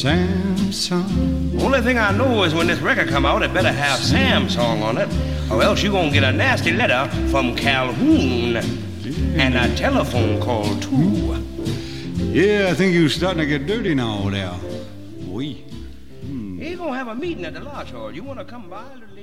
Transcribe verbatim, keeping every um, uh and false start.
Samsung. Only thing I know is when this record come out, it better have Samsung on it, or else you gonna get a nasty letter from Calhoun and a telephone call too. Yeah, I think you're starting to get dirty now there. Oui. Hmm. He's gonna have a meeting at the lodge hall. You wanna come by a little